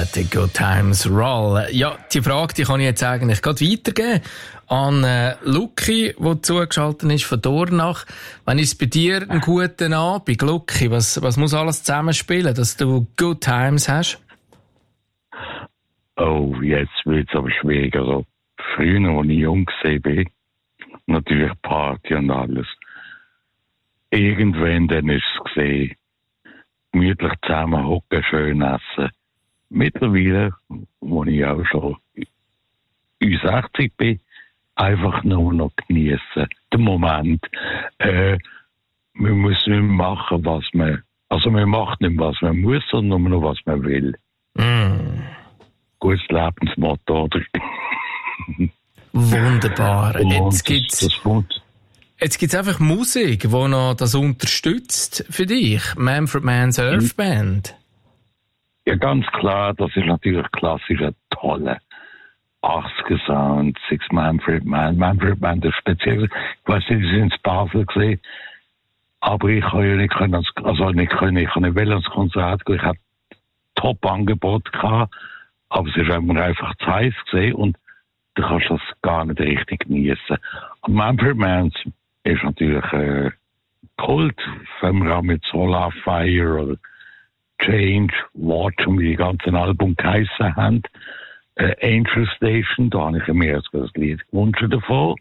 Let the Good Times Roll. Ja, die Frage, die kann ich jetzt eigentlich gerade weitergeben an Luki, der zugeschaltet ist von Dornach. Wenn ist bei dir einen guten Abend, Luki, was muss alles zusammenspielen, dass du Good Times hast? Oh, jetzt wird es aber schwieriger. Also, früher, als ich jung war, natürlich Party und alles. Irgendwann dann ist es gesehen, gemütlich zusammen hocken, schön essen. Mittlerweile, wo ich auch schon 60 bin, einfach nur noch genießen. Den Moment. Wir müssen nicht machen, was man, also man macht nicht, was man muss, sondern nur noch, was man will. Gutes Lebensmotto, oder? Wunderbar. Jetzt gibt's einfach Musik, die noch das unterstützt für dich. Manfred Mann's Earth Band. Ja, ganz klar, das ist natürlich klassischer, toller 80er Sound, Six Manfred Mann. Manfred Mann, das speziell. Ich weiß nicht, Sie sind in Basel gesehen, aber ich habe ja nicht können, ich kann nicht ans Konzert gehen. Ich hatte Top-Angebot gehabt, aber es ist einfach zu heiß gesehen und du kannst das gar nicht richtig genießen. Und Manfred Mann ist natürlich Kult, wenn wir auch mit Solar Fire oder Change, Watch und wie die ganzen Alben geheissen haben. Angel Station, da habe ich mir jetzt das Lied gewünscht davon.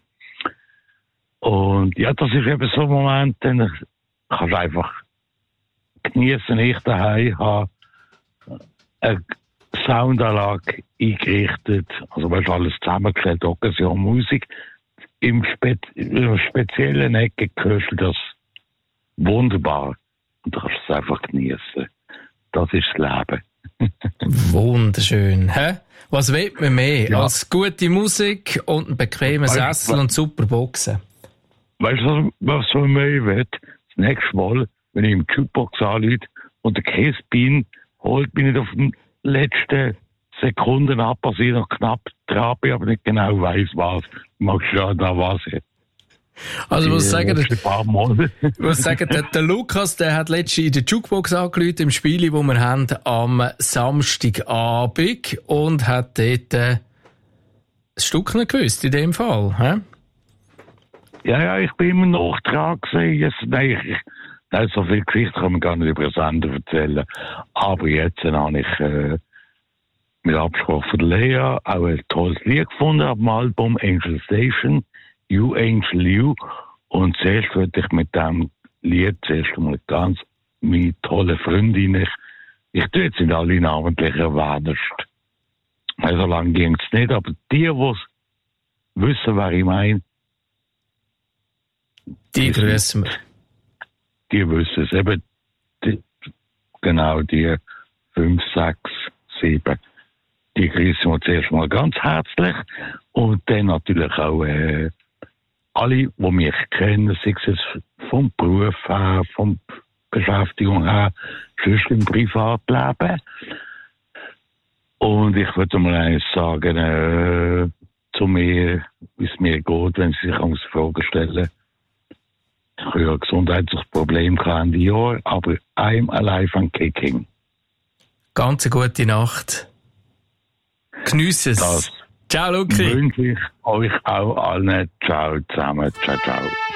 Und ja, das ist eben so ein Moment, dann kannst du einfach genießen, ich daheim habe eine Soundanlage eingerichtet, also weißt du, alles zusammengestellt, Occasion Musik. In einer speziellen Ecke hörst du das wunderbar und du kannst es einfach genießen. Das ist das Leben. Wunderschön. Hä? Was will man mehr als gute Musik und einen bequemen Sessel und super Boxen? Weißt du, was man mehr will? Das nächste Mal, wenn ich im Jukebox anrufe und der Käsebein holt mich nicht auf den letzten Sekunden ab, als ich noch knapp dran bin, aber nicht genau weiss, was. Magst du ja da was? Also, ich muss sagen, der Lukas, der hat letztens in der Jukebox angerufen, im Spiel, wo wir haben, am Samstagabend, und hat dort ein Stück nicht gewusst, in dem Fall, hä? Ja, ich bin immer noch dran gewesen. Nein, so viel Geschichte kann man gar nicht über den Sender erzählen. Aber jetzt habe ich mit Absprache von Lea auch ein tolles Lied gefunden am Album Angel Station. You Angel You. Und zuerst würde ich mit diesem Lied zuerst einmal ganz meine tolle Freundin, ich tue jetzt nicht alle namentlich erwähnt. So lange ging es nicht, aber die wissen, wer ich meine, die grüßen wir. Die wissen es eben, genau die 5, 6, 7. Die grüßen wir zuerst mal ganz herzlich und dann natürlich auch alle, die mich kennen, sei es vom Beruf her, von Beschäftigung her, sonst im Privatleben. Und ich würde mal eines sagen, zu mir, wie es mir geht, wenn Sie sich eine Frage stellen. Ich habe ja ein gesundheitliches Problem Ende Jahr, aber I'm alive and kicking. Ganz eine gute Nacht. Geniesse es. Das ciao, Luki. wünsche ich euch auch allen. Ciao zusammen. Ciao, ciao.